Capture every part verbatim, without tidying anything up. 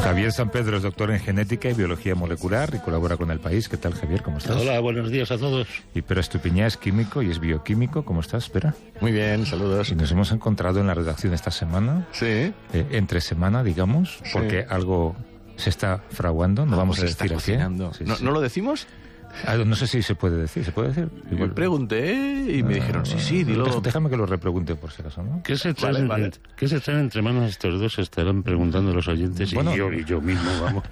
Javier San Pedro es doctor en genética y biología molecular y colabora con El País. ¿Qué tal, Javier? ¿Cómo estás? Hola, buenos días a todos. Y Pere Estupiñá es químico y es bioquímico. ¿Cómo estás, Pere? Muy bien, saludos. Y nos hemos encontrado en la redacción esta semana. Sí. Eh, entre semana, digamos, Sí. porque algo se está fraguando. No vamos a decir así. Sí, ¿No, sí. ¿No lo decimos? Ah, no sé si se puede decir. ¿Se puede decir? Igual pregunté y me Ah, dijeron, sí, sí, dilo. Déjame, déjame que lo repregunte por si acaso, ¿no? ¿Qué se traen, Vale, vale. ¿Qué se traen entre manos estos dos? Estarán preguntando los oyentes Bueno. y yo y yo mismo, vamos.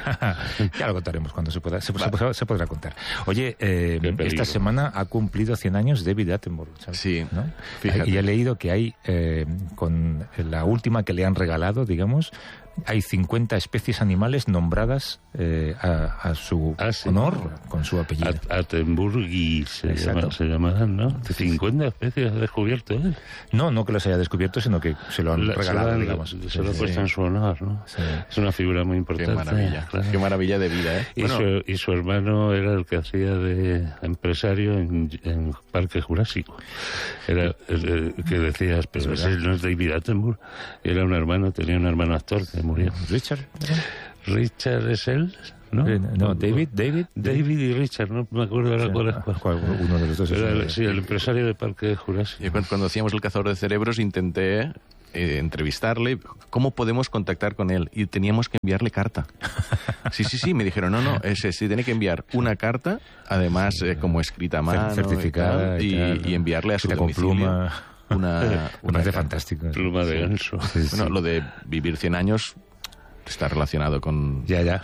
Ya lo contaremos cuando se pueda. Se, se- se- se podrá contar. Oye, eh, Qué peligro. esta semana ha cumplido cien años David Attenborough, ¿sabes? Sí, ¿No? fíjate. Y he leído que hay, eh, con la última que le han regalado, digamos, hay cincuenta especies animales nombradas eh, a, a su Ah, sí. honor, con su apellido. At- Attenburgi se, Exacto. llama, se llamarán, ¿no? cincuenta especies ha descubierto él. No, no que los haya descubierto, sino que se lo han La- regalado, se lo han- digamos. Se lo ha Sí, puesto sí. en su honor, ¿no? Sí. Es una figura muy Qué importante. maravilla, claro. qué maravilla de vida, ¿eh? Y, Bueno, su, y su hermano era el que hacía de empresario en, en Parque Jurásico. Era el, el que decías, pero Es verdad. ese no es David Attenborough. Era un hermano, tenía un hermano actor que murió. Richard. Richard es él, ¿no? Eh, no, David, David. David y Richard, no me acuerdo ahora cuál es cuál. ¿Cuál? Uno de los dos. es Era uno el, de- sí, el empresario de Parque Jurásico. yo cuando, cuando hacíamos el cazador de cerebros intenté eh, entrevistarle, ¿cómo podemos contactar con él? Y teníamos que enviarle carta. Sí, sí, sí, me dijeron, no, no, ese sí, tiene que enviar una carta, además eh, como escrita a mano, certificada y, y tal, tal, y, y enviarle a su escrita con domicilio pluma. una, Me una parece carta. fantástico. Pluma de ganso. Sí, sí. Bueno, lo de vivir cien años está relacionado con... Ya, ya.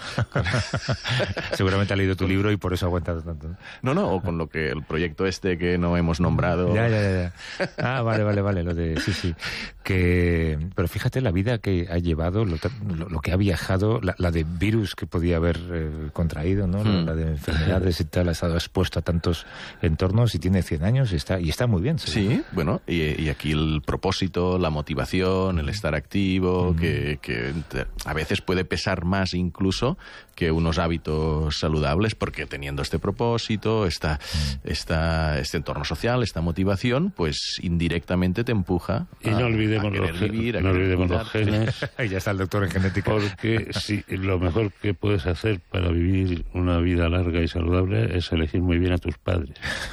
Seguramente ha leído tu libro y por eso ha aguantado tanto. ¿no? No, no, o con lo que el proyecto este que no hemos nombrado. Ya, ya, ya, ya. Ah, vale, vale, vale. Lo de, sí, sí. Que, pero fíjate la vida que ha llevado, lo, lo, lo que ha viajado, la, la de virus que podía haber eh, contraído, ¿no? Hmm. La de enfermedades y tal, ha estado expuesto a tantos entornos y tiene cien años y está, y está muy bien. seguro. Sí, bueno, y, y aquí el propósito, la motivación, el estar activo, Mm. que, que te- a veces puede pesar más incluso que unos hábitos saludables, porque teniendo este propósito, esta, Mm. esta, este entorno social, esta motivación, pues indirectamente te empuja Y a, no olvidemos, a querer los, ge- vivir, a no querer olvidemos los cuidarte. genes. Ahí ya está el doctor en genética. Porque sí, lo mejor que puedes hacer para vivir una vida larga y saludable es elegir muy bien a tus padres.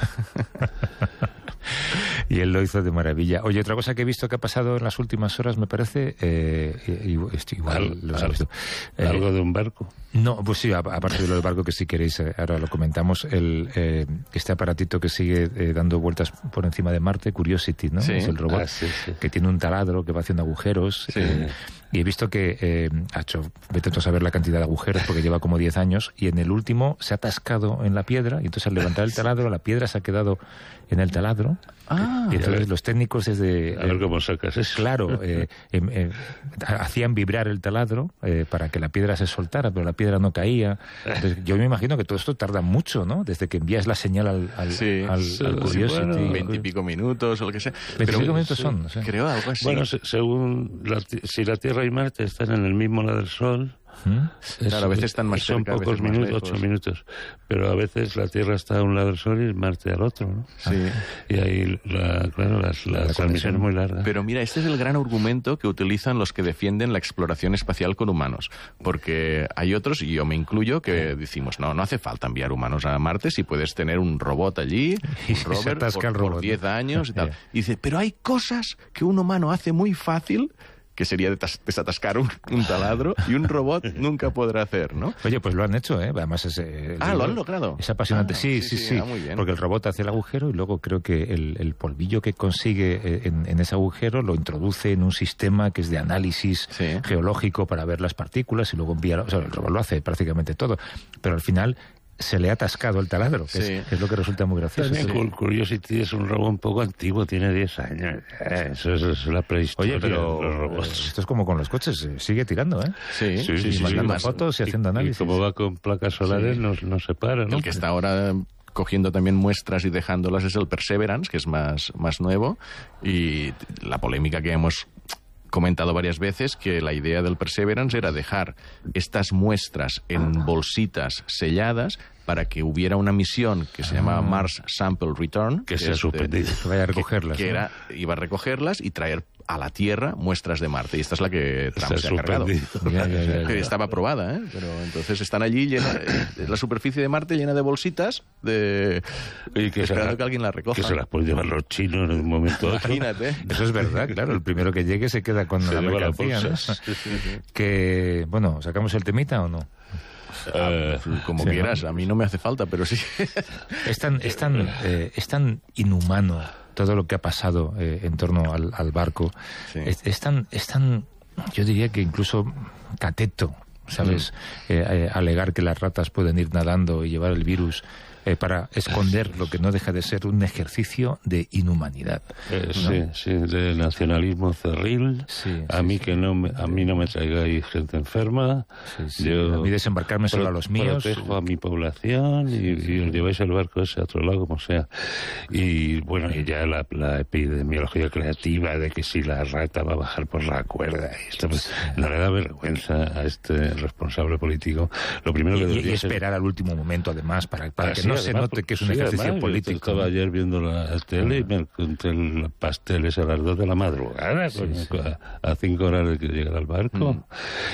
Y él lo hizo de maravilla. Oye, otra cosa que he visto que ha pasado en las últimas horas, me parece, eh, y- y- esto igual Al- lo al- sabes tú. Eh, Algo de un barco. No, pues sí, a- aparte de lo del barco que si queréis, eh, ahora lo comentamos, el, eh, este aparatito que sigue eh, dando vueltas por encima de Marte, Curiosity, ¿no? Sí. Es el robot Ah, sí, sí. que tiene un taladro que va haciendo agujeros. Sí. eh, y he visto que eh, ha hecho, vete tú a saber la cantidad de agujeros porque lleva como diez años, y en el último se ha atascado en la piedra, y entonces al levantar el taladro, la piedra se ha quedado en el taladro. Ah, y entonces los técnicos desde... A ver cómo sacas eso. Claro, eh, em, eh, hacían vibrar el taladro eh, para que la piedra se soltara, pero la piedra no caía. Entonces, yo me imagino que todo esto tarda mucho, ¿no? Desde que envías la señal al, al, Sí. al- Sí, al sí, Curiosity. bueno, veintipico minutos o lo que sea. veinticinco Pero- minutos sí, son, no sé. Creo algo así. Bueno, se- según la ti- si la Tierra y Marte están en el mismo lado del Sol, ¿Mm? Claro, a veces están más son cerca, a pocos veces más minutos, lejos. ocho minutos, pero a veces la Tierra está a un lado del Sol y Marte al otro, ¿no? Sí. Y ahí, la, claro, las, La las conexión. transmisiones muy largas. Pero mira, este es el gran argumento que utilizan los que defienden la exploración espacial con humanos. Porque hay otros, y yo me incluyo, que decimos, no, no hace falta enviar humanos a Marte si puedes tener un robot allí, Y un se rover, atasca por, el robot, por diez ¿no? años y tal. Ya. Y dice, pero hay cosas que un humano hace muy fácil, que sería detas- desatascar un, un taladro, y un robot nunca podrá hacer, ¿no? Oye, pues lo han hecho, ¿eh? Además es... eh, el Ah, ¿lo libro han logrado? Es apasionante. Ah, sí, sí, sí, sí, sí. ah, muy bien. Porque el robot hace el agujero y luego creo que el, el polvillo que consigue eh, en, en ese agujero lo introduce en un sistema que es de análisis Sí. geológico para ver las partículas y luego envía... O sea, el robot lo hace prácticamente todo. Pero al final se le ha atascado el taladro, que, Sí. es, que es lo que resulta muy gracioso. También Sí. Cur- Curiosity es un robot un poco antiguo, tiene diez años. Eh, Eso, eso es la prehistoria Oye, pero de los eh, robots. esto es como con los coches, eh, sigue tirando, ¿eh? Sí, Sí, sí, Y sí, mandando más- fotos y haciendo Y análisis. como va con placas solares, Sí. no, no se para, ¿no? El que está ahora cogiendo también muestras y dejándolas es el Perseverance, que es más, más nuevo, y la polémica que hemos comentado varias veces, que la idea del Perseverance era dejar estas muestras en bolsitas selladas para que hubiera una misión que se llamaba Ah. Mars Sample Return, Que se ha es de- suspendido. Que vaya a recogerlas. que ¿no? era, iba a recogerlas y traer a la Tierra muestras de Marte. Y esta es la que Trump Se ha se, ha cargado. suspendido. Ya, ya, ya, ya. Que estaba aprobada, ¿eh? Pero entonces están allí, llena, eh, la superficie de Marte llena de bolsitas, de Y que, se esperando la- que alguien la recoja. que se las pueden llevar los chinos en un momento a otro. Imagínate. Eso es verdad, claro. El primero que llegue se queda con Se la lleva las mercancía, ¿no? bolsas. Que, bueno, ¿sacamos el temita o no? Eh, Como Sí, quieras, ¿no? a mí no me hace falta, pero sí. Es tan, es tan, eh, es tan inhumano todo lo que ha pasado eh, en torno al, al barco. Sí. Es, es tan, es tan, yo diría que incluso cateto, ¿sabes? Eh, eh, alegar que las ratas pueden ir nadando y llevar el virus eh, para esconder lo que no deja de ser un ejercicio de inhumanidad. Eh, ¿no? Sí, sí, de nacionalismo cerril. Sí, a sí, mí sí. que no me, a mí no me traigáis gente enferma. Sí, sí. Yo A mí desembarcarme solo pro- a los míos. Protejo a mi población y, y os lleváis el barco ese a otro lado, como sea. Y bueno, y ya la, la epidemiología creativa de que si la rata va a bajar por la cuerda, y esto, pues, no le da vergüenza a este responsable político. Lo primero que Y, y debería ser- esperar al último momento, además, para, para Ah, que sí, no se además, note que es un sí, ejercicio además, yo político. estaba ayer viendo la tele y me encontré el pasteles a las dos de la madrugada, Sí, coño, sí. A, a cinco horas de que llegara el barco.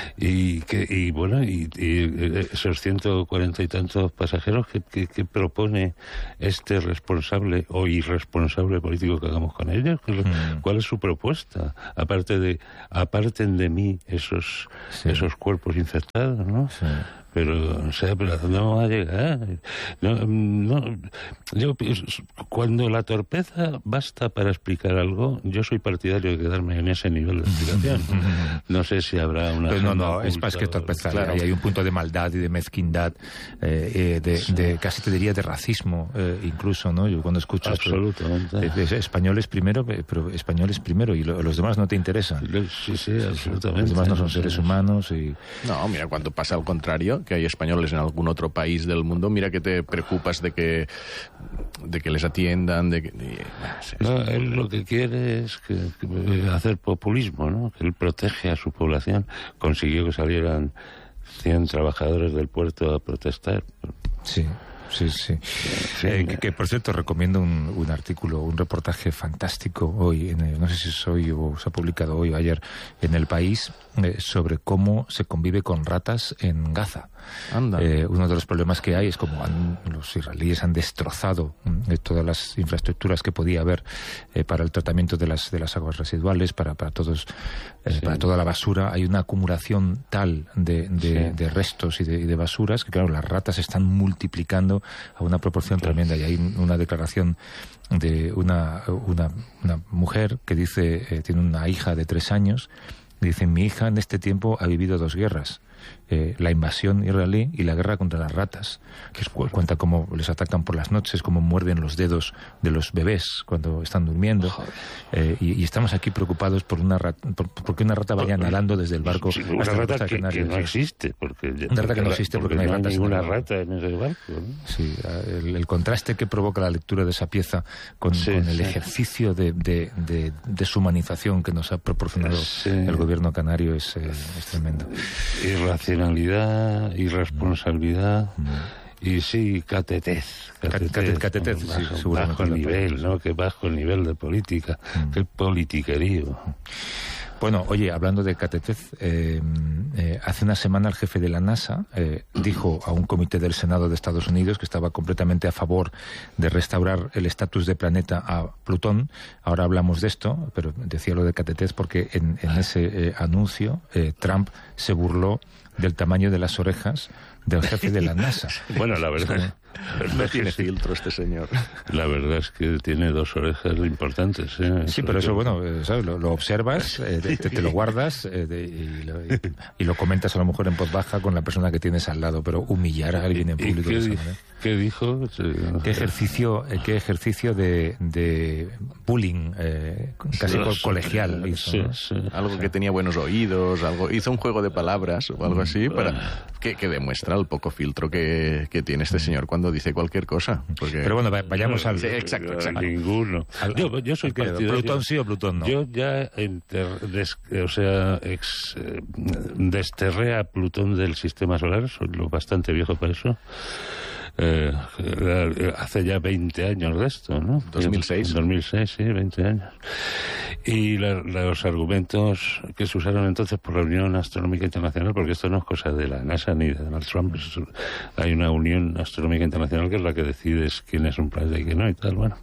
Y, que, y bueno, y, y esos ciento cuarenta y tantos pasajeros que, que, que propone este responsable o irresponsable político que hagamos con ellos. Mm. ¿Cuál es su propuesta? Aparte de, aparten de mí esos, Sí. esos cuerpos infectados, ¿no? Sí. Pero, no sé, pero ¿a dónde vamos a llegar? No, no, yo, pienso, cuando la torpeza basta para explicar algo, yo soy partidario de quedarme en ese nivel de explicación. No sé si habrá una... Pero no, no, agenda es más que oculta o- torpeza. Claro. Hay, hay un punto de maldad y de mezquindad, eh, eh, de, de- casi te diría de racismo, eh, incluso, ¿no? Yo cuando escucho esto, Absolutamente. eh, es españoles primero, eh, pero españoles primero, y lo- los demás no te interesan. Sí, sí, absolutamente. Los demás no son seres humanos y... No, mira, cuando pasa al contrario, que hay españoles en algún otro país del mundo, mira que te preocupas de que, de que les atiendan, de que... y, bueno, es- es- No, él lo que quiere es que, que hacer populismo, ¿no? Que él protege a su población. Consiguió que salieran cien trabajadores del puerto a protestar. Sí, sí, sí. Eh, que, que, por cierto, recomiendo un, un artículo, un reportaje fantástico hoy, en el- no sé si es hoy o se ha publicado hoy o ayer, en El País, eh, sobre cómo se convive con ratas en Gaza. Anda. Eh, uno de los problemas que hay es como han- los israelíes han destrozado mm, eh, todas las infraestructuras que podía haber eh, para el tratamiento de las de las aguas residuales, para para todos eh, Sí. para toda la basura. Hay una acumulación tal de, de, Sí. de restos y de, y de basuras que, claro, las ratas se están multiplicando a una proporción tremenda. Y hay una declaración de una, una, una mujer que dice, eh, tiene una hija de tres años, y dice: mi hija en este tiempo ha vivido dos guerras. Eh, la invasión israelí y la guerra contra las ratas, que es, cu- cuenta cómo les atacan por las noches, cómo muerden los dedos de los bebés cuando están durmiendo, eh, y, y estamos aquí preocupados por una rata, por, por que una rata vaya nadando desde el barco Sí, una hasta la rata costa de que, que Canarias. no existe, porque, Una rata que no existe porque no hay ratas en ninguna el barco. rata en ese barco, ¿no? Sí, el, el contraste que provoca la lectura de esa pieza con, Sí, con el sí. ejercicio de, de, de deshumanización que nos ha proporcionado Sí. el gobierno canario es, eh, es tremendo. Irracionalidad, irresponsabilidad y sí, catetez. Catetez, catetez, sí, bajo, seguramente bajo es la nivel, palabra. ¿no? Que bajo el nivel de política. Qué politiquerío. Bueno, oye, hablando de catetez, eh, eh, hace una semana el jefe de la NASA eh, dijo a un comité del Senado de Estados Unidos que estaba completamente a favor de restaurar el estatus de planeta a Plutón. Ahora hablamos de esto, pero decía lo de catetez porque en, en ese eh, anuncio eh, Trump se burló del tamaño de las orejas del jefe de la NASA. Bueno, la verdad, No tiene filtro este señor. la verdad es que tiene dos orejas importantes. ¿eh? Sí, pero eso, bueno, eh, ¿sabes? Lo, lo observas, eh, te, te lo guardas eh, de- y, lo, y- y lo comentas a lo mejor en voz baja con la persona que tienes al lado, pero humillar a alguien en ¿Y público qué, de esa di- manera. qué dijo? Sí, ¿Qué ejercicio, eh, qué ejercicio de, de bullying eh, casi co- colegial hizo? Sí, ¿no? sí. Algo que tenía buenos oídos, algo hizo un juego de palabras o algo así para que, que demuestra el poco filtro que, que tiene este señor cuando dice cualquier cosa. Porque... Pero bueno, va- vayamos al... Sí, exacto, exacto. Ninguno. al- yo, yo soy al periodo. partidario. ¿Plutón sí o Plutón no? Yo ya enter- des- o sea, ex- eh, desterré a Plutón del sistema solar, soy lo bastante viejo para eso. eh, hace ya veinte años de esto, ¿no? dos mil seis. dos mil seis, sí, veinte años. Y la, los argumentos que se usaron entonces por la Unión Astronómica Internacional, porque esto no es cosa de la NASA ni de Donald Trump, es, hay una Unión Astronómica Internacional que es la que decide quién es un planeta y quién no y tal, bueno.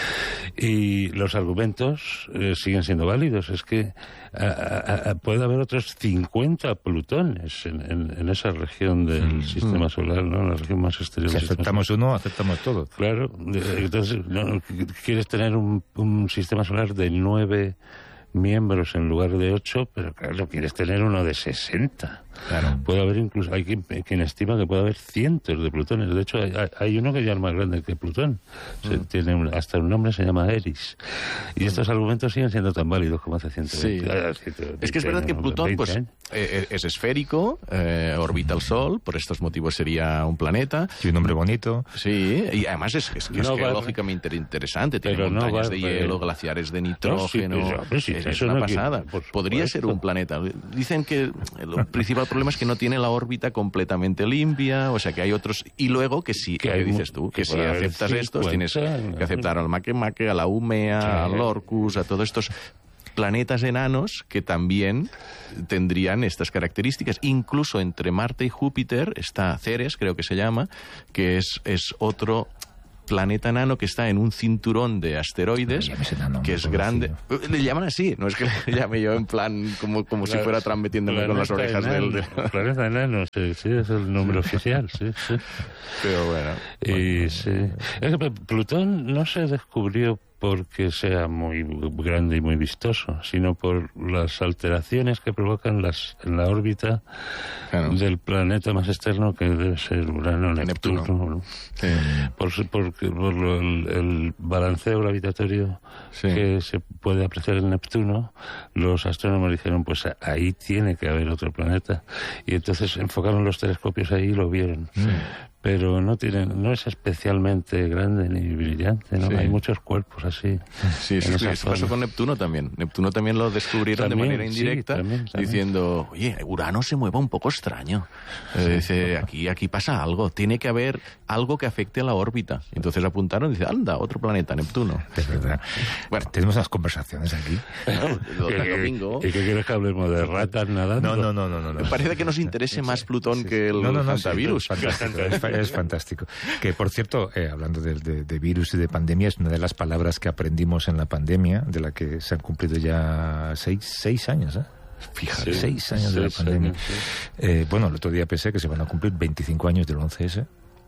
Y los argumentos eh, siguen siendo válidos. Es que a, a, a, puede haber otros cincuenta plutones en, en, en esa región del mm. sistema solar, ¿no? La región más exterior. Si aceptamos uno, aceptamos todo. Claro. Entonces, ¿no? Quieres tener un, un sistema solar de nueve miembros en lugar de ocho, pero claro, quieres tener uno de sesenta. Claro. Puede haber incluso, hay quien, quien estima que puede haber cientos de plutones. De hecho, hay, hay uno que ya es más grande que Plutón. Se, mm. tiene un, hasta un nombre, se llama Eris. Y mm. estos argumentos siguen siendo tan válidos como hace ciento veinte, sí. ah, ciento veinte es que es verdad que Plutón pues, eh, es esférico, eh, orbita el Sol, por estos motivos sería un planeta. Y un nombre bonito. Sí, y además es, es, es no geológicamente interesante. Tiene pero montañas no de hielo, glaciares de nitrógeno. No, sí, sí, es, es una no pasada. Quiere, Podría ser un planeta. Dicen que el principal problema es que no tiene la órbita completamente limpia, o sea que hay otros, y luego que si, que dices tú, que, que si aceptas estos, tienes que aceptar al Makemake, a la Umea, sí. al Orcus, a todos estos planetas enanos que también tendrían estas características. Incluso entre Marte y Júpiter está Ceres, creo que se llama, que es, es otro planeta enano que está en un cinturón de asteroides, enano, que es grande. Decir. Le llaman así, no es que le llame yo en plan como, como la, si fuera Trump metiéndome con las orejas enano, del... De... Planeta enano, sí, sí, es el nombre oficial, sí, sí. Pero bueno. Y bueno. sí. Es que Plutón no se descubrió porque sea muy grande y muy vistoso, sino por las alteraciones que provocan las en la órbita claro. del planeta más externo, que debe ser Urano, Neptuno. Neptuno. Sí. Por, por, por lo, el, el balanceo gravitatorio sí. que se puede apreciar en Neptuno, los astrónomos dijeron, pues ahí tiene que haber otro planeta. Y entonces enfocaron los telescopios ahí y lo vieron. Sí. Pero no tiene, no es especialmente grande ni brillante, ¿no? Sí. Hay muchos cuerpos así. Sí, sí, sí eso pasó con Neptuno también. Neptuno también lo descubrieron también, de manera indirecta, sí, también, también. diciendo, oye, Urano se mueve un poco extraño. Sí, eh, dice, aquí, aquí pasa algo, tiene que haber algo que afecte a la órbita. Entonces apuntaron y dice, anda, otro planeta, Neptuno. Es verdad. Bueno, tenemos unas conversaciones aquí. No, el domingo. ¿Y qué quieres que hablemos de ratas nadando? No, no, no, no, no, no. Parece que nos interese más Plutón sí, que el no, no, no, hantavirus. Sí, es fantástico. Que, por cierto, eh, hablando de, de, de virus y de pandemia, es una de las palabras que aprendimos en la pandemia, de la que se han cumplido ya seis, seis años, ¿eh? Fíjate, sí, seis años seis de la pandemia. Años, sí. eh, bueno, el otro día pensé que se van a cumplir veinticinco años del once ese.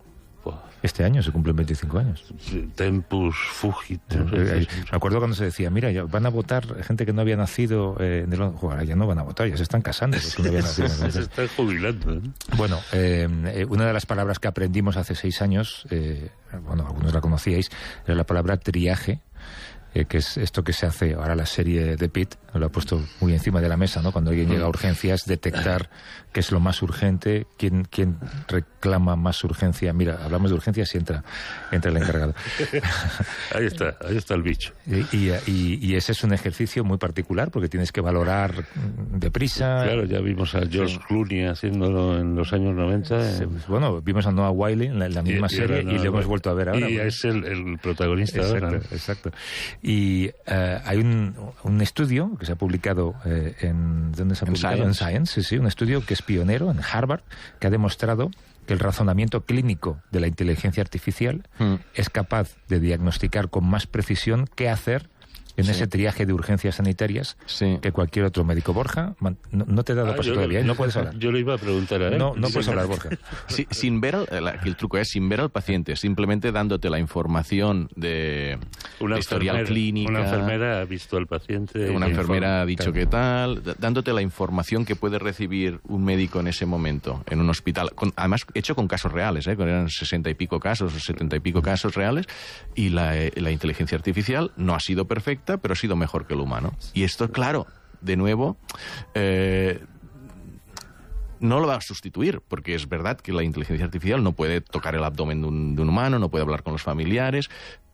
Este año se cumplen veinticinco años. Tempus fugit. Me acuerdo cuando se decía, mira, ya van a votar gente que no había nacido eh, en el... Ahora ya no van a votar, ya se están casando. Sí, no habían nacido en el... Se están jubilando. ¿eh? Bueno, eh, una de las palabras que aprendimos hace seis años, eh, bueno, algunos la conocíais, era la palabra triaje. Eh, que es esto que se hace ahora la serie de Pitt, lo ha puesto muy encima de la mesa, ¿no? Cuando alguien llega a urgencias, detectar qué es lo más urgente, quién, quién reclama más urgencia. Mira, hablamos de urgencias y entra, entra el encargado. Ahí está, ahí está el bicho. Y, y, y ese es un ejercicio muy particular porque tienes que valorar deprisa. Claro, ya vimos a George Clooney haciéndolo en los años noventa. Sí, en... Bueno, vimos a Noah Wyle en la, en la misma y, serie y, y, y lo hemos vuelto a ver ahora. Y es el, el protagonista exacto, ahora. Exacto. Y uh, hay un, un estudio que se ha publicado eh, en... ¿Dónde se ha publicado? En Science. En Science, sí, sí, un estudio que es pionero en Harvard, que ha demostrado que el razonamiento clínico de la inteligencia artificial mm. es capaz de diagnosticar con más precisión qué hacer en sí. ese triaje de urgencias sanitarias sí. que cualquier otro médico. Borja, no, no te he dado ah, paso todavía, lo, no puedes hablar. Yo le iba a preguntar a él. No, no puedes hablar, Borja. Sí, sin ver, al, el truco es sin ver al paciente, simplemente dándote la información de, una de historial clínico. Una enfermera ha visto al paciente. Una enfermera ha dicho qué tal, dándote la información que puede recibir un médico en ese momento, en un hospital. Con, además, hecho con casos reales, ¿eh? Eran sesenta y pico casos, o setenta y pico casos reales, y la, la inteligencia artificial no ha sido perfecta, pero ha sido mejor que el humano. Y esto, claro, de nuevo, eh, no lo va a sustituir, porque es verdad que la inteligencia artificial no puede tocar el abdomen de un, de un humano, no puede hablar con los familiares, pero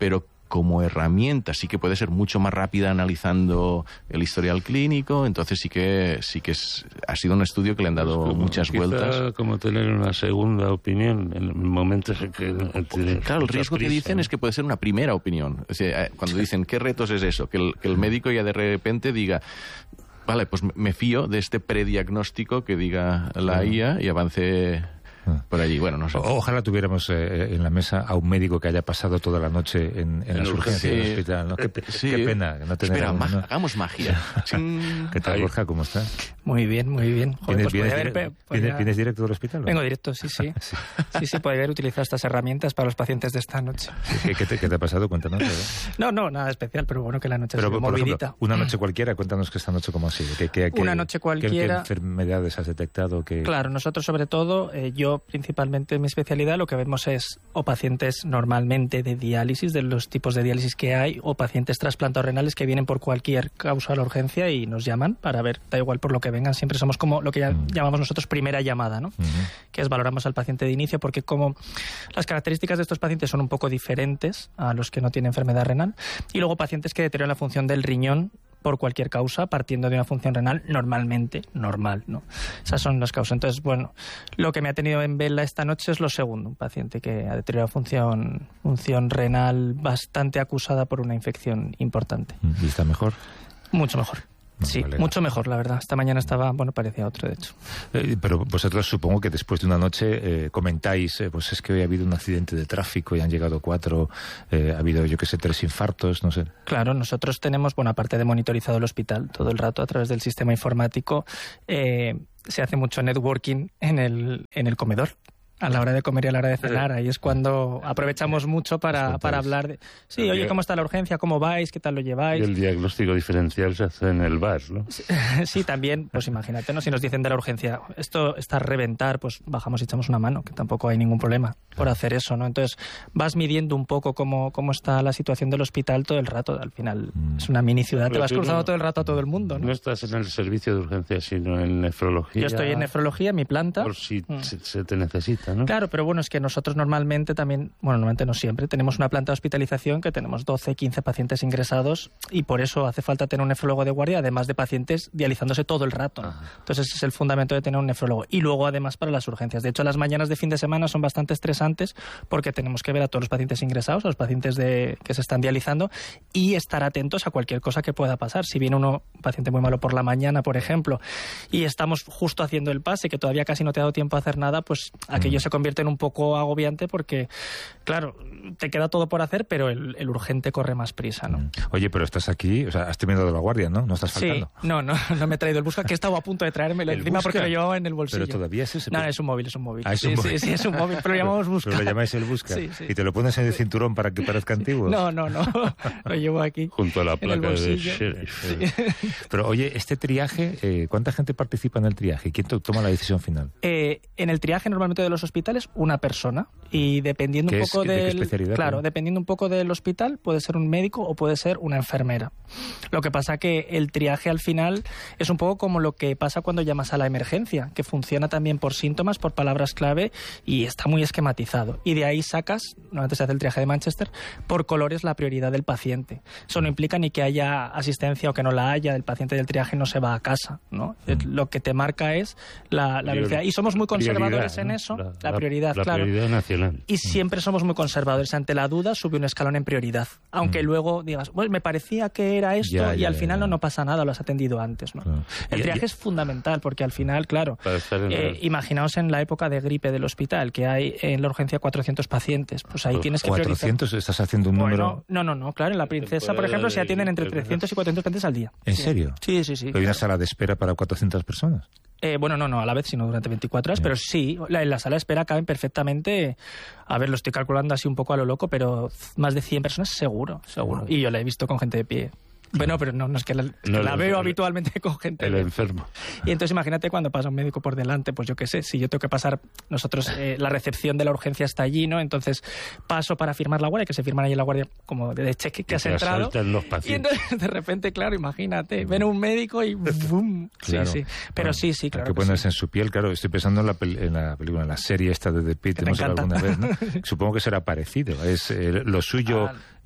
como herramienta sí que puede ser mucho más rápida analizando el historial clínico, entonces sí que sí que es, ha sido un estudio que le han dado pues como, muchas vueltas. Como tener una segunda opinión en momentos en que... En claro, el riesgo prisa, que dicen ¿no? es que puede ser una primera opinión. O sea, cuando dicen, ¿qué retos es eso? Que el, que el médico ya de repente diga... Vale, pues me fío de este prediagnóstico que diga la I A y avance por allí. Bueno, no sé. O, ojalá tuviéramos eh, en la mesa a un médico que haya pasado toda la noche en, en las urgencias del hospital, ¿no? Qué, sí. qué pena no tener Espera, a uno, ma- ¿no? hagamos magia. ¿Qué tal, Borja? ¿Cómo estás? Muy bien, muy bien. Joder, ¿Vienes, pues vienes, podría haber- dire- podría- vienes- vienes directo del hospital? ¿no? Vengo directo, sí, sí. Sí. Sí, sí, podría haber utilizado estas herramientas para los pacientes de esta noche. ¿Qué, qué te, qué te ha pasado? Cuéntanos. ¿verdad? No, no, nada especial, pero bueno, que la noche Pero, ha sido por movidita. ejemplo, una noche cualquiera, cuéntanos que esta noche cómo ha sido. ¿Qué, qué, qué- Una noche qué- cualquiera. ¿Qué, enfermedades has detectado? ¿Qué... Claro, nosotros sobre todo, eh, yo principalmente mi especialidad lo que vemos es o pacientes normalmente de diálisis, de los tipos de diálisis que hay, o pacientes trasplantados renales que vienen por cualquier causa a la urgencia y nos llaman para ver, da igual por lo que vengan, siempre somos como lo que ya Mm. llamamos nosotros primera llamada, ¿no? Ujú. Que es valoramos al paciente de inicio porque como las características de estos pacientes son un poco diferentes a los que no tienen enfermedad renal y luego pacientes que deterioran la función del riñón por cualquier causa, partiendo de una función renal normalmente normal, ¿no? Esas son las causas. Entonces, bueno, lo que me ha tenido en vela esta noche es lo segundo, un paciente que ha deteriorado función, función renal bastante acusada por una infección importante. ¿Y está mejor? Mucho mejor. No, Sí, vale. mucho mejor, la verdad. Esta mañana estaba, bueno, parecía otro, de hecho. Eh, pero vosotros supongo que después de una noche eh, comentáis, eh, pues es que hoy ha habido un accidente de tráfico y han llegado cuatro, eh, ha habido, yo qué sé, tres infartos, no sé. Claro, nosotros tenemos, bueno, aparte de monitorizado el hospital todo el rato a través del sistema informático, eh, se hace mucho networking en el, en el comedor. A la hora de comer y a la hora de cenar, ahí es cuando aprovechamos mucho para, para hablar de... Sí, oye, ¿cómo está la urgencia? ¿Cómo vais? ¿Qué tal lo Y lleváis? el diagnóstico diferencial se hace en el bar, ¿no? Sí, también, pues imagínate, ¿no? Si nos dicen de la urgencia, esto está a reventar, pues bajamos y echamos una mano, que tampoco hay ningún problema por hacer eso, ¿no? Entonces vas midiendo un poco cómo, cómo está la situación del hospital todo el rato. Al final es una mini ciudad, te Pero vas tú cruzando no- todo el rato a todo el mundo, No ¿no? estás en el servicio de urgencia, sino en nefrología. Yo estoy en nefrología, en mi planta. Por si Mm. se, se te necesita, ¿no? Claro, pero bueno, es que nosotros normalmente también, bueno, normalmente no siempre, tenemos una planta de hospitalización que tenemos doce, quince pacientes ingresados y por eso hace falta tener un nefrólogo de guardia, además de pacientes dializándose todo el rato. ¿no? Entonces ese es el fundamento de tener un nefrólogo. Y luego además para las urgencias. De hecho, las mañanas de fin de semana son bastante estresantes porque tenemos que ver a todos los pacientes ingresados, a los pacientes de, que se están dializando y estar atentos a cualquier cosa que pueda pasar. Si viene uno, un paciente muy malo por la mañana, por ejemplo, y estamos justo haciendo el pase, que todavía casi no te ha dado tiempo a hacer nada, pues aquello se convierte en un poco agobiante porque, claro, te queda todo por hacer, pero el, el urgente corre más prisa, ¿no? Oye, pero estás aquí, o sea, has terminado la guardia, ¿no? No estás Sí, faltando. no, no, no me he traído el Busca, que estaba a punto de traérmelo ¿El encima porque Busca? lo llevaba en el bolsillo. Pero todavía es ese. No, no, es un móvil, es un móvil. Ah, es sí, un sí, móvil. sí, es un móvil, pero lo llamamos Busca. Pero lo llamáis el Busca. Sí, sí. Y te lo pones en el cinturón para que parezca antiguo. No, no, no, lo llevo aquí. Junto a la en el placa de bolsillo. sheriff. Pero oye, este triaje, eh, ¿cuánta gente participa en el triaje? ¿Quién to- toma la decisión final? Eh, en el triaje normalmente de los hospitales, una persona. Y dependiendo un ¿Qué es- poco de qué del... especialidad, Claro, perdón? dependiendo un poco del hospital, puede ser un médico o puede ser una enfermera. Lo que pasa que el triaje al final es un poco como lo que pasa cuando llamas a la emergencia, que funciona también por síntomas, por palabras clave y está muy esquematizado. Y de ahí sacas, normalmente se hace el triaje de Manchester, por colores la prioridad del paciente. Eso no implica ni que haya asistencia o que no la haya, el paciente del triaje no se va a casa, ¿no? Lo que te marca es la, la Prior- velocidad. Y somos muy conservadores prioridad, en ¿no? eso, la, La- prioridad, la claro. prioridad nacional. Y siempre somos muy conservadores. Ante la duda, sube un escalón en prioridad. Aunque Mm. luego digas, bueno, me parecía que era esto Ya, y ya, al ya, final ya. no, no pasa nada, lo has atendido antes, ¿no? Claro. El Y- triaje y- es fundamental porque al final, claro, Para estar en eh, la- imaginaos en la época de gripe del hospital, que hay en la urgencia cuatrocientos pacientes, pues ahí Pues tienes que priorizar. ¿cuatrocientos? ¿Estás haciendo un número? Bueno, no, no, no, claro, en la Princesa, por Temporada ejemplo, se de atienden entre gripe, trescientos y cuatrocientos pacientes al día. ¿En Sí. serio? Sí, sí, sí. Pero hay una sala de espera para cuatrocientas personas. Eh, bueno, no, no, a la vez, sino durante veinticuatro horas, Bien. pero sí, la- en la sala de espera caben perfectamente, a ver, lo estoy calculando así un poco a lo loco, pero más de cien personas seguro, seguro. Y yo la he visto con gente de pie. Bueno, pero no, no es que la, que No, la el- veo el- habitualmente con gente El de enfermo. Y entonces imagínate cuando pasa un médico por delante, pues yo qué sé, si yo tengo que pasar, nosotros, eh, la recepción de la urgencia está allí, ¿no? Entonces paso para firmar la guardia, que se firman ahí en la guardia como de cheque que Y has te entrado. asaltan los Y pacientes. entonces, de repente, claro, imagínate, ven un médico y ¡bum! Claro. Sí, sí. Pero Bueno, sí, sí, hay claro. que que ponerse sí. en su piel, claro. Estoy pensando en la, pel- en la película, en la serie esta de The Pit, Que te hemos hablado encanta. alguna vez, ¿no? Supongo que será parecido. Es eh, lo suyo. Ah.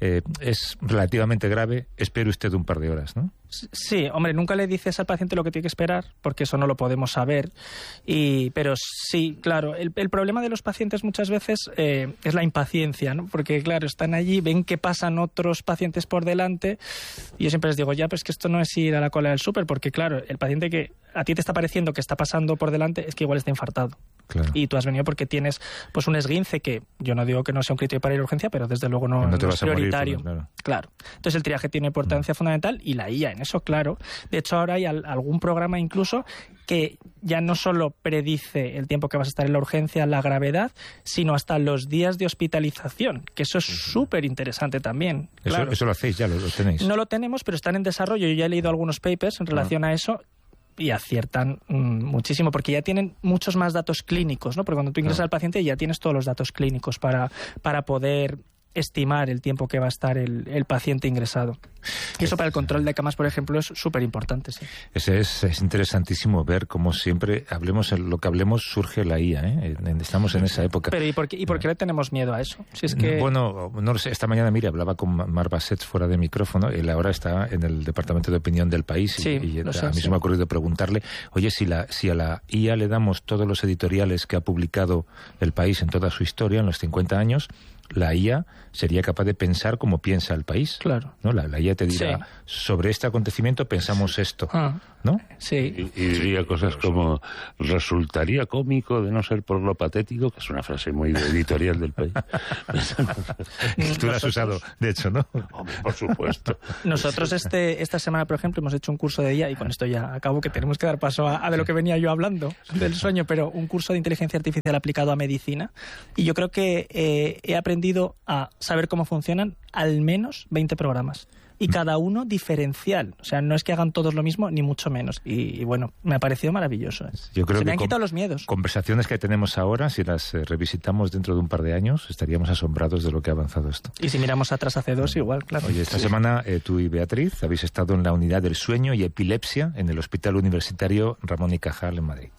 eh, es relativamente grave, espere usted un par de horas, ¿no? Sí, hombre, nunca le dices al paciente lo que tiene que esperar, porque eso no lo podemos saber. Y, pero sí, claro, el, el problema de los pacientes muchas veces eh, es la impaciencia, ¿no? Porque, claro, están allí, ven que pasan otros pacientes por delante, y yo siempre les digo, ya, pues que esto no es ir a la cola del súper, porque, claro, el paciente que a ti te está pareciendo que está pasando por delante es que igual está infartado. Claro. Y tú has venido porque tienes pues un esguince que yo no digo que no sea un criterio para ir a urgencia, pero desde luego no, no, te no vas es prioritario. A morir, claro. Claro. Entonces el triaje tiene importancia mm. fundamental y la I A en eso, claro. De hecho, ahora hay al, algún programa incluso que ya no solo predice el tiempo que vas a estar en la urgencia, la gravedad, sino hasta los días de hospitalización, que eso es súper interesante también. Eso, claro. eso lo hacéis ya, lo, lo tenéis. No lo tenemos, pero están en desarrollo. Yo ya he leído algunos papers en relación ah. a eso. Y aciertan mmm, muchísimo, porque ya tienen muchos más datos clínicos, ¿no? Porque cuando tú ingresas ah. al paciente ya tienes todos los datos clínicos para, para poder estimar el tiempo que va a estar el, el paciente ingresado. Y eso para el control de camas, por ejemplo, es súper importante. Sí. Ese es, es interesantísimo ver cómo siempre, hablemos lo que hablemos, surge la I A, ¿eh? Estamos en esa época. Pero ¿y por qué, y por qué le tenemos miedo a eso? Si es que... Bueno, no lo sé, esta mañana, mira, hablaba con Mar Bassets fuera de micrófono, él ahora está en el Departamento de Opinión del País y, sí, y a sé, mí sí. se me ha ocurrido preguntarle, oye, si, la, si a la I A le damos todos los editoriales que ha publicado el País en toda su historia, en los cincuenta años, la I A sería capaz de pensar como piensa el país. Claro. ¿No? La, la I A te dirá, sí. sobre este acontecimiento pensamos esto, ah. ¿no? Sí. Y, y diría cosas como, resultaría cómico de no ser por lo patético, que es una frase muy editorial del País. Tú la has usado, de hecho, ¿no? Hombre, por supuesto. Nosotros este esta semana, por ejemplo, hemos hecho un curso de I A, y con esto ya acabo, que tenemos que dar paso a, a de lo que venía yo hablando, del sueño, pero un curso de inteligencia artificial aplicado a medicina, y yo creo que eh, he aprendido a saber cómo funcionan al menos veinte programas. Y cada uno diferencial. O sea, no es que hagan todos lo mismo, ni mucho menos. Y, y bueno, me ha parecido maravilloso. ¿eh? Yo creo Se que me han quitado los miedos. Conversaciones que tenemos ahora, si las eh, revisitamos dentro de un par de años, estaríamos asombrados de lo que ha avanzado esto. Y si miramos atrás hace dos, igual, claro. Oye, esta sí. semana eh, tú y Beatriz habéis estado en la unidad del sueño y epilepsia en el Hospital Universitario Ramón y Cajal en Madrid.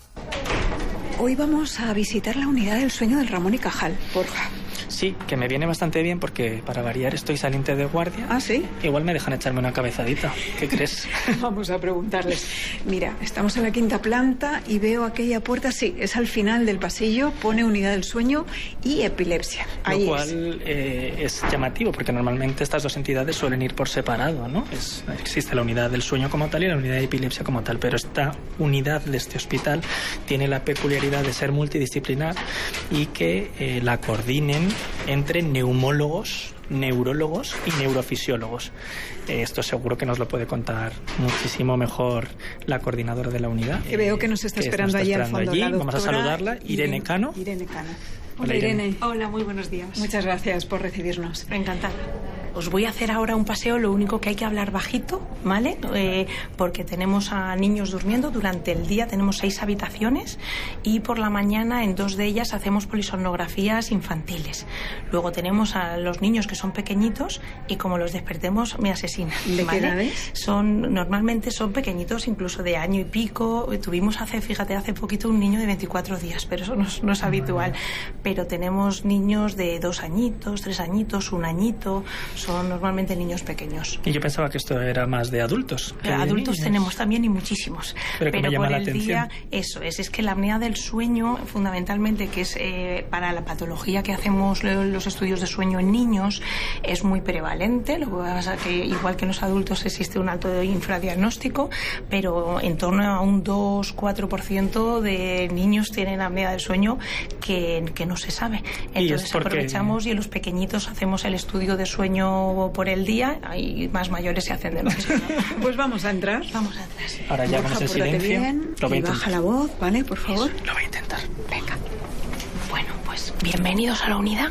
Hoy vamos a visitar la unidad del sueño del Ramón y Cajal, Borja. Sí, que me viene bastante bien porque para variar estoy saliente de guardia. ¿Ah, sí? Igual me dejan echarme una cabezadita. ¿Qué crees? Vamos a preguntarles. Mira, estamos en la quinta planta y veo aquella puerta, sí, es al final del pasillo, pone unidad del sueño y epilepsia. Ahí Lo cual es. Eh, es llamativo porque normalmente estas dos entidades suelen ir por separado, ¿no? Es, existe la unidad del sueño como tal y la unidad de epilepsia como tal, pero esta unidad de este hospital tiene la peculiaridad de ser multidisciplinar y que eh, la coordinen entre neumólogos, neurólogos y neurofisiólogos. Eh, esto seguro que nos lo puede contar muchísimo mejor la coordinadora de la unidad. Que veo que nos está que esperando, está allí al fondo. Allí. La Vamos a saludarla. Irene, Irene Cano. Irene Cano. Hola, Hola Irene. Irene. Hola, muy buenos días. Muchas gracias por recibirnos. Encantada. Os voy a hacer ahora un paseo, lo único que hay que hablar bajito, ¿vale? Eh, porque tenemos a niños durmiendo durante el día, tenemos seis habitaciones y por la mañana en dos de ellas hacemos polisomnografías infantiles. Luego tenemos a los niños que son pequeñitos y como los despertemos me asesinan. ¿De ¿vale? qué edades? Son, normalmente son pequeñitos, incluso de año y pico. Tuvimos hace, fíjate, hace poquito un niño de veinticuatro días, pero eso no es, no es habitual. Pero tenemos niños de dos añitos, tres añitos, un añito. Son normalmente niños pequeños. Y yo pensaba que esto era más de adultos. De adultos niños. Tenemos también y muchísimos. Pero, Pero me llama por la el atención. día, eso es, es que la apnea del sueño, fundamentalmente, que es eh, para la patología que hacemos los estudios de sueño en niños, es muy prevalente. Lo que pasa es que, igual que en los adultos, existe un alto infradiagnóstico, pero en torno a un dos a cuatro por ciento de niños tienen apnea del sueño que, que no se sabe. Entonces porque... aprovechamos y en los pequeñitos hacemos el estudio de sueño por el día y más mayores se hacen de noche. Pues vamos a entrar. Vamos a entrar. Sí. Ahora ya vamos en silencio. Bien, lo voy a intentar. Baja la voz, ¿vale? Por favor. Eso, lo voy a intentar. Venga. Bueno, pues bienvenidos a la unidad.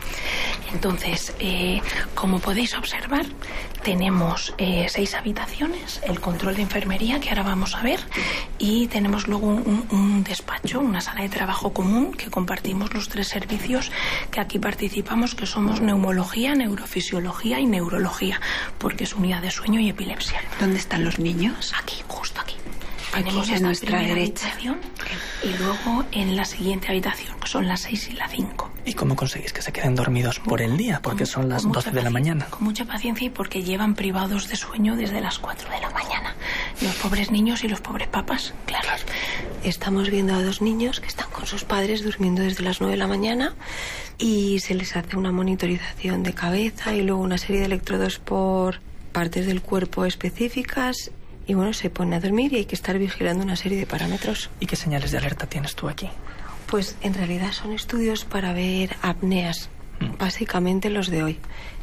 Entonces, eh, como podéis observar, tenemos eh, seis habitaciones, el control de enfermería, que ahora vamos a ver, y tenemos luego un, un despacho, una sala de trabajo común que compartimos los tres servicios que aquí participamos, que somos neumología, neurofisiología y neurología, porque es unidad de sueño y epilepsia. ¿Dónde están los niños? Aquí, justo aquí. Aquí, tenemos a esta nuestra primera derecha. habitación y luego en la siguiente habitación, que son las seis y la cinco. ¿Y cómo conseguís que se queden dormidos por el día? Porque son las doce de la mañana. Con mucha paciencia y porque llevan privados de sueño desde las cuatro de la mañana. Los pobres niños y los pobres papás, claro. claro. Estamos viendo a dos niños que están con sus padres durmiendo desde las nueve de la mañana y se les hace una monitorización de cabeza y luego una serie de electrodos por partes del cuerpo específicas y bueno, se ponen a dormir y hay que estar vigilando una serie de parámetros. ¿Y qué señales de alerta tienes tú aquí? Pues en realidad son estudios para ver apneas, mm. básicamente los de hoy.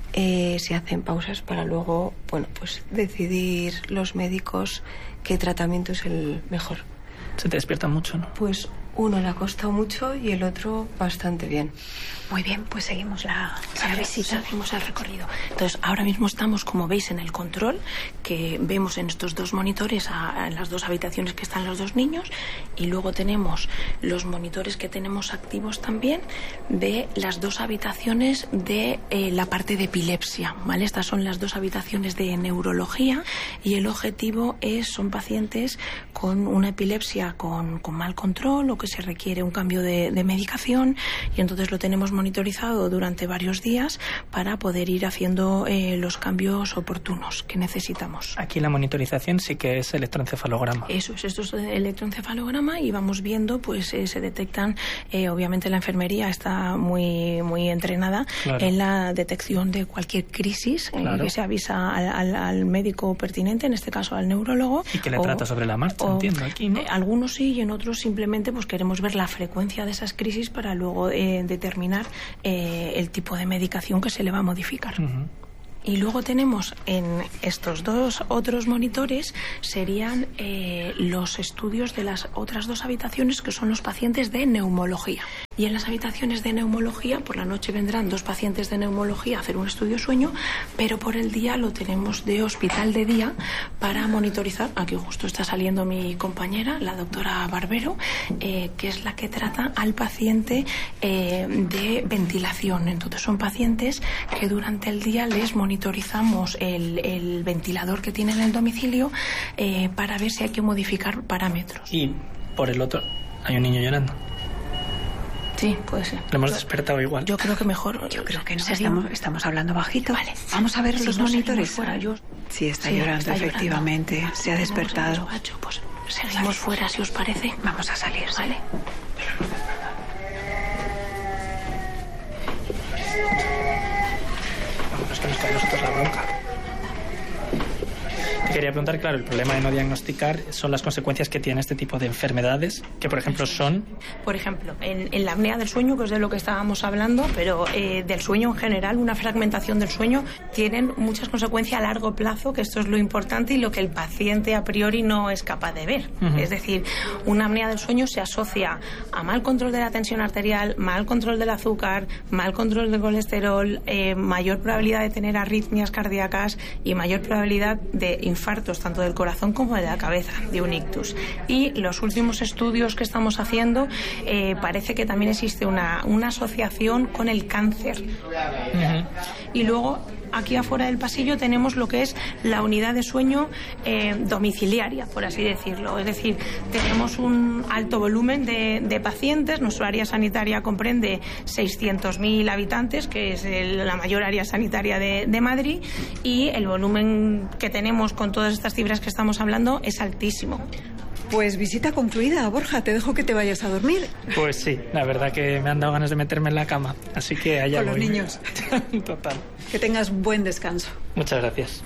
Eh, se hacen pausas para luego, bueno, pues decidir los médicos qué tratamiento es el mejor. Se te despierta mucho, ¿no? Pues uno le ha costado mucho y el otro bastante bien. Muy bien, pues seguimos la, la visita, seguimos el recorrido. Entonces, ahora mismo estamos, como veis, en el control, que vemos en estos dos monitores, a, a las dos habitaciones que están los dos niños, y luego tenemos los monitores que tenemos activos también de las dos habitaciones de eh, la parte de epilepsia, ¿vale? Estas son las dos habitaciones de neurología y el objetivo es, son pacientes con una epilepsia con, con mal control o que se requiere un cambio de, de medicación, y entonces lo tenemos monitorizado durante varios días para poder ir haciendo eh, los cambios oportunos que necesitamos. Aquí la monitorización sí que es electroencefalograma. Eso es, esto es electroencefalograma y vamos viendo, pues eh, se detectan, eh, obviamente la enfermería está muy muy entrenada claro. en la detección de cualquier crisis, eh, claro. que se avisa al, al, al médico pertinente, en este caso al neurólogo. Y que le o, trata sobre la marcha, o, entiendo aquí, ¿no? Eh, algunos sí y en otros simplemente pues queremos ver la frecuencia de esas crisis para luego eh, determinar Eh, el tipo de medicación que se le va a modificar. Uh-huh. Y luego tenemos en estos dos otros monitores serían eh, los estudios de las otras dos habitaciones que son los pacientes de neumología. Y en las habitaciones de neumología, por la noche vendrán dos pacientes de neumología a hacer un estudio sueño, pero por el día lo tenemos de hospital de día para monitorizar. Aquí justo está saliendo mi compañera, la doctora Barbero, eh, que es la que trata al paciente eh, de ventilación. Entonces son pacientes que durante el día les monitorizamos el, el ventilador que tienen en el domicilio eh, para ver si hay que modificar parámetros. Y por el otro, hay un niño llorando. Sí, puede ser. Lo hemos despertado igual. Yo creo que mejor. Yo creo que no. Estamos, estamos hablando bajito. Vale. Vamos a ver si los no monitores. Fuera, yo... Sí, está sí, llorando, está efectivamente. Llorando. Se ha despertado. Bacho, pues seguimos fuera, si os parece. Vamos a salir. Vale. Vámonos, que nos cae a nosotros la bronca. Te quería preguntar, claro, el problema de no diagnosticar son las consecuencias que tiene este tipo de enfermedades, que por ejemplo son... Por ejemplo, en, en la apnea del sueño, que es de lo que estábamos hablando, pero eh, del sueño en general, una fragmentación del sueño, tienen muchas consecuencias a largo plazo, que esto es lo importante y lo que el paciente a priori no es capaz de ver. Uh-huh. Es decir, una apnea del sueño se asocia a mal control de la tensión arterial, mal control del azúcar, mal control del colesterol, eh, mayor probabilidad de tener arritmias cardíacas y mayor probabilidad de infartos tanto del corazón como de la cabeza, de un ictus. Y los últimos estudios que estamos haciendo eh, parece que también existe una, una asociación con el cáncer. Uh-huh. Y luego aquí afuera del pasillo tenemos lo que es la unidad de sueño eh, domiciliaria, por así decirlo. Es decir, tenemos un alto volumen de, de pacientes. Nuestra área sanitaria comprende seiscientos mil habitantes, que es el, la mayor área sanitaria de, de Madrid, y el volumen que tenemos con todas estas cifras que estamos hablando es altísimo. Pues visita concluida, Borja, te dejo que te vayas a dormir. Pues sí, la verdad que me han dado ganas de meterme en la cama, así que allá Con voy. los niños. Total. Que tengas buen descanso. Muchas gracias.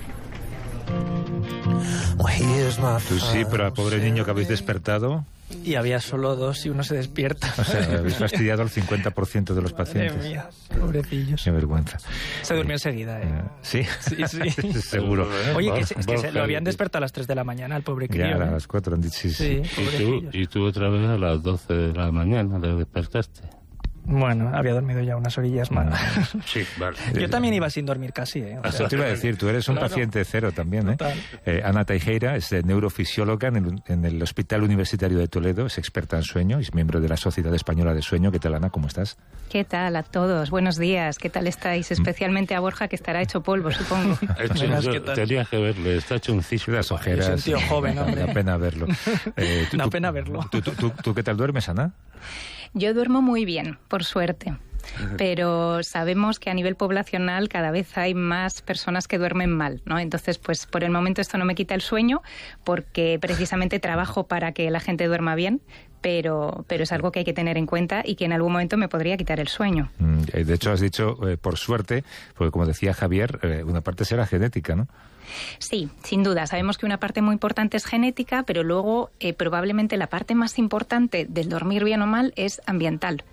Pues sí, pero al pobre niño que habéis despertado... Y había solo dos y uno se despierta. O sea, habéis fastidiado al cincuenta por ciento de los pacientes. Madre mía, pobrecillos. Qué vergüenza. Se durmió enseguida, ¿eh? ¿Sí? Sí, sí. Seguro. Oye, que, es que se lo habían despertado a las tres de la mañana, al pobre crío. Ya, a ¿eh? las cuatro han dicho, sí, sí. Sí, ¿Y tú, y tú otra vez a las doce de la mañana te despertaste? Bueno, había dormido ya unas orillas más. Sí, vale. Yo también iba sin dormir casi, ¿eh? O sea, Eso te iba a decir, tú eres un claro. paciente cero también, ¿eh? Total. eh Ana Teijeira es neurofisióloga en el, en el Hospital Universitario de Toledo, es experta en sueño, es miembro de la Sociedad Española de Sueño. ¿Qué tal, Ana? ¿Cómo estás? ¿Qué tal a todos? Buenos días. ¿Qué tal estáis? Especialmente a Borja, que estará hecho polvo, supongo. Hecho, Verás yo, qué tal. tenías que verle, está hecho un cisco. Las ojeras. Es un tío joven, hombre. Da pena verlo. Eh, tú, Da tú, pena verlo. ¿tú, tú, tú, ¿Tú qué tal duermes, Ana? Yo duermo muy bien, por suerte. pero sabemos que a nivel poblacional cada vez hay más personas que duermen mal, ¿no? Entonces, pues por el momento esto no me quita el sueño, porque precisamente trabajo para que la gente duerma bien, pero, pero es algo que hay que tener en cuenta y que en algún momento me podría quitar el sueño. De hecho, has dicho, eh, por suerte, porque como decía Javier, eh, una parte será genética, ¿no? Sí, sin duda. Sabemos que una parte muy importante es genética, pero luego eh, probablemente la parte más importante del dormir bien o mal es ambiental.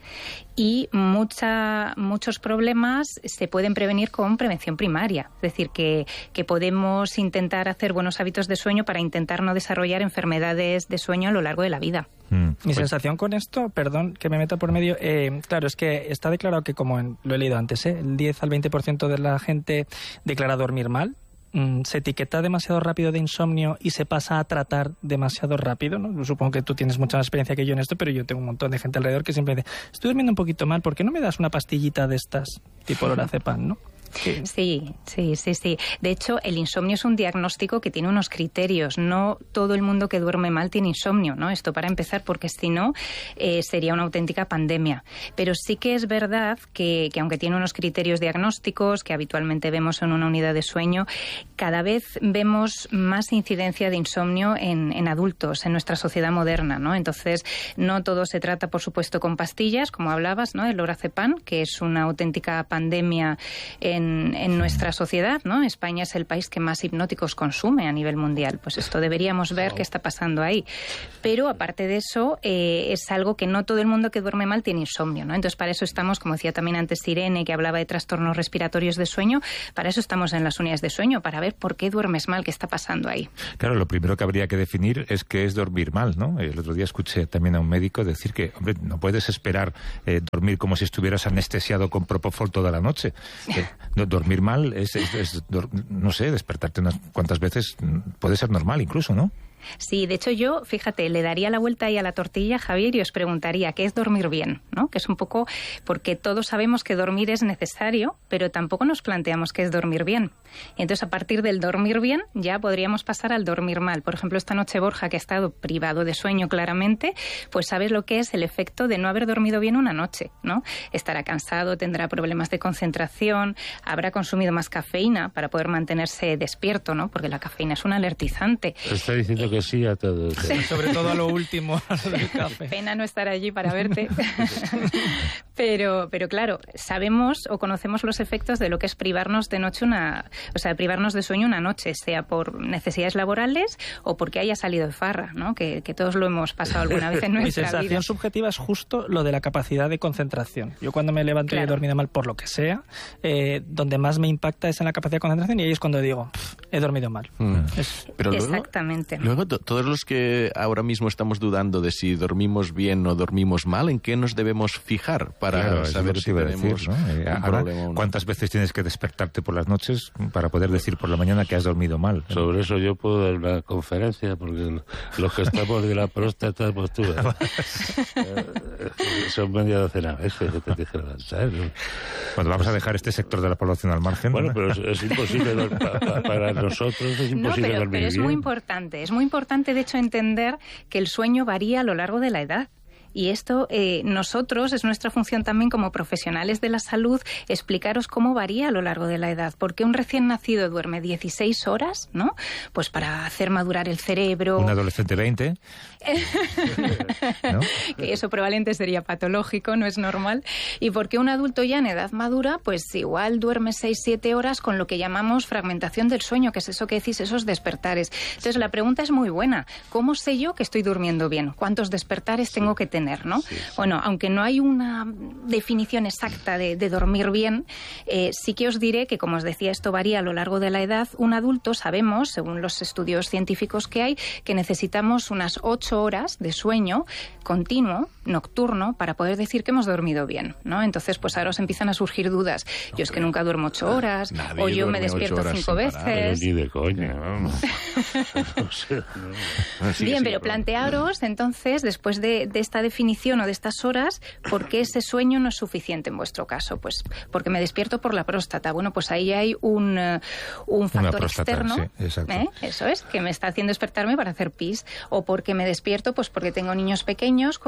Y mucha, muchos problemas se pueden prevenir con prevención primaria. Es decir, que, que podemos intentar hacer buenos hábitos de sueño para intentar no desarrollar enfermedades de sueño a lo largo de la vida. Mm. Mi pues, sensación con esto, perdón que me meta por medio, eh, claro, es que está declarado que, como en, lo he leído antes, ¿eh? el diez al veinte por ciento de la gente declara dormir mal. Se etiqueta demasiado rápido de insomnio y se pasa a tratar demasiado rápido, ¿no? Supongo que tú tienes mucha más experiencia que yo en esto, pero yo tengo un montón de gente alrededor que siempre dice, estoy durmiendo un poquito mal, ¿por qué no me das una pastillita de estas tipo lorazepam, ¿no? Sí. sí, sí, sí, sí. De hecho, el insomnio es un diagnóstico que tiene unos criterios. No todo el mundo que duerme mal tiene insomnio, ¿no? Esto para empezar, porque si no, eh, sería una auténtica pandemia. Pero sí que es verdad que, que aunque tiene unos criterios diagnósticos que habitualmente vemos en una unidad de sueño, cada vez vemos más incidencia de insomnio en, en adultos, en nuestra sociedad moderna, ¿no? Entonces, no todo se trata, por supuesto, con pastillas, como hablabas, ¿no? El lorazepam, que es una auténtica pandemia en En, en nuestra sociedad, ¿no? España es el país que más hipnóticos consume a nivel mundial. Pues esto deberíamos ver qué está pasando ahí. Pero aparte de eso, eh, es algo que no todo el mundo que duerme mal tiene insomnio, ¿no? Entonces, para eso estamos, como decía también antes Irene, que hablaba de trastornos respiratorios de sueño, para eso estamos en las unidades de sueño, para ver por qué duermes mal, qué está pasando ahí. Claro, lo primero que habría que definir es qué es dormir mal, ¿no? El otro día escuché también a un médico decir que, hombre, no puedes esperar eh, dormir como si estuvieras anestesiado con Propofol toda la noche. Eh, Dormir mal es, es, es, no sé, despertarte unas cuantas veces puede ser normal incluso, ¿no? Sí, de hecho yo, fíjate, le daría la vuelta ahí a la tortilla, Javier, y os preguntaría qué es dormir bien, ¿no? Que es un poco, porque todos sabemos que dormir es necesario, pero tampoco nos planteamos qué es dormir bien. Y entonces, a partir del dormir bien, ya podríamos pasar al dormir mal. Por ejemplo, esta noche Borja, que ha estado privado de sueño claramente, pues sabes lo que es el efecto de no haber dormido bien una noche, ¿no? Estará cansado, tendrá problemas de concentración, habrá consumido más cafeína para poder mantenerse despierto, ¿no? Porque la cafeína es un alertizante. Está diciendo que sí a todo. Sí. Sobre todo a lo último, a lo del café. Pena no estar allí para verte. pero, pero claro, sabemos o conocemos los efectos de lo que es privarnos de noche una, o sea, privarnos de sueño una noche, sea por necesidades laborales o porque haya salido de farra, ¿no? Que, que todos lo hemos pasado alguna vez en nuestra vida. Mi sensación vida. subjetiva es justo lo de la capacidad de concentración. Yo cuando me levanto claro. y he dormido mal por lo que sea, eh, donde más me impacta es en la capacidad de concentración y ahí es cuando digo, he dormido mal. Mm. Es... Pero luego, Exactamente. Luego, todos los que ahora mismo estamos dudando de si dormimos bien o dormimos mal, ¿en qué nos debemos fijar para claro, saber si tenemos decir, ¿no? eh, un ahora, problema o no? ¿Cuántas veces tienes que despertarte por las noches para poder decir por la mañana que has dormido mal? Sobre eso yo puedo dar una conferencia, porque los que estamos de la próstata, pues tú, ¿eh? son media docena de veces que te tienes que levantar. Bueno, vamos a dejar este sector de la población al margen. Bueno, pero es, es imposible, para, para nosotros es imposible no, pero, dormir pero es bien. muy importante, es muy importante de hecho entender que el sueño varía a lo largo de la edad. Y esto, eh, nosotros, es nuestra función también como profesionales de la salud, explicaros cómo varía a lo largo de la edad. Porque un recién nacido duerme dieciséis horas, ¿no? Pues para hacer madurar el cerebro. Un adolescente veinte. ¿No? Que eso probablemente sería patológico, no es normal. Y porque un adulto ya en edad madura, pues igual duerme seis siete horas con lo que llamamos fragmentación del sueño, que es eso que decís, esos despertares. Entonces la pregunta es muy buena. ¿Cómo sé yo que estoy durmiendo bien? ¿Cuántos despertares tengo que tener? ¿No? Sí, sí. Bueno, aunque no hay una definición exacta de, de dormir bien, eh, sí que os diré que, como os decía, esto varía a lo largo de la edad. Un adulto, sabemos, según los estudios científicos que hay, que necesitamos unas ocho horas de sueño continuo, nocturno, para poder decir que hemos dormido bien, ¿no? Entonces, pues ahora os empiezan a surgir dudas. Yo es que nunca duermo ocho horas, Nadie o yo me despierto cinco veces. Pero ni de coña, vamos. No sé, no. Sí, Bien, sí, pero plantearos, entonces, después de, de esta definición o de estas horas, ¿por qué ese sueño no es suficiente en vuestro caso? Pues porque me despierto por la próstata. Bueno, pues ahí hay un, uh, un factor próstata, externo, sí, exacto. ¿eh? Eso es, que me está haciendo despertarme para hacer pis. O porque me despierto, pues porque tengo niños pequeños como yo, que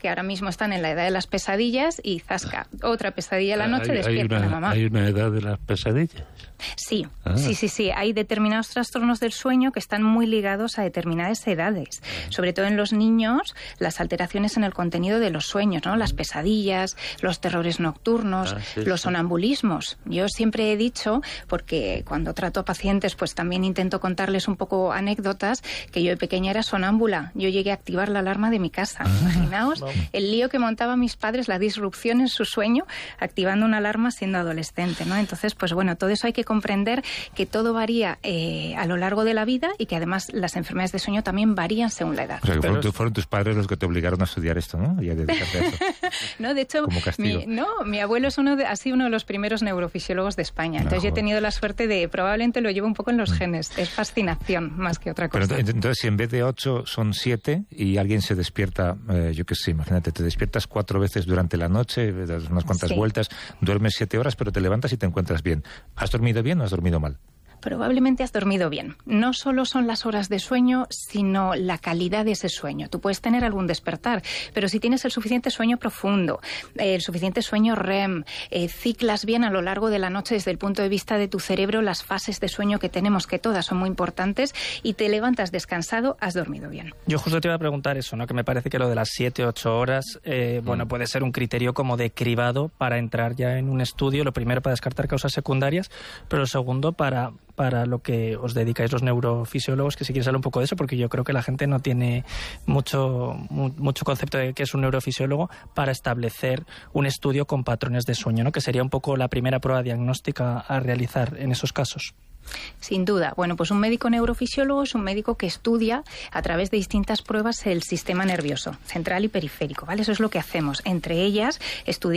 que ahora mismo están en la edad de las pesadillas y zasca, otra pesadilla a la noche, hay, despierta hay una, la mamá. ¿Hay una edad de las pesadillas? Sí, ah. sí, sí, sí. Hay determinados trastornos del sueño que están muy ligados a determinadas edades. Sobre todo en los niños, las alteraciones en el contenido de los sueños, ¿no? Las pesadillas, los terrores nocturnos, ah, sí, los sí. sonambulismos. Yo siempre he dicho, porque cuando trato a pacientes, pues también intento contarles un poco anécdotas, que yo de pequeña era sonámbula. Yo llegué a activar la alarma de mi casa. Ah, Imaginaos wow. el lío que montaban mis padres, la disrupción en su sueño, activando una alarma siendo adolescente, ¿no? Entonces, pues bueno, todo eso hay que comprender que todo varía eh, a lo largo de la vida y que además las enfermedades de sueño también varían según la edad. O sea, que fueron, fueron tus padres los que te obligaron a estudiar esto, ¿no? Y a dedicarte a eso. No, de hecho, como castigo. Mi, no, mi abuelo es uno de, ha sido uno de los primeros neurofisiólogos de España. Entonces no, yo he tenido la suerte de, probablemente lo llevo un poco en los genes. Es fascinación más que otra cosa. Pero entonces, si en vez de ocho son siete y alguien se despierta, eh, yo qué sé, imagínate, te despiertas cuatro veces durante la noche, das unas cuantas sí. vueltas, duermes siete horas, pero te levantas y te encuentras bien. ¿Has dormido bien o has dormido mal? Probablemente has dormido bien. No solo son las horas de sueño, sino la calidad de ese sueño. Tú puedes tener algún despertar, pero si tienes el suficiente sueño profundo, eh, el suficiente sueño R E M, eh, ciclas bien a lo largo de la noche desde el punto de vista de tu cerebro las fases de sueño que tenemos, que todas son muy importantes, y te levantas descansado, has dormido bien. Yo justo te iba a preguntar eso, ¿no? Que me parece que lo de las siete, ocho horas, eh, bueno, puede ser un criterio como de cribado para entrar ya en un estudio, lo primero para descartar causas secundarias, pero lo segundo para... para lo que os dedicáis los neurofisiólogos, que si quieres hablar un poco de eso, porque yo creo que la gente no tiene mucho, mu mucho concepto de qué es un neurofisiólogo para establecer un estudio con patrones de sueño, ¿no? Que sería un poco la primera prueba diagnóstica a realizar en esos casos. Sin duda. Bueno, pues un médico neurofisiólogo es un médico que estudia a través de distintas pruebas el sistema nervioso, central y periférico, ¿vale? Eso es lo que hacemos. Entre ellas, estudiar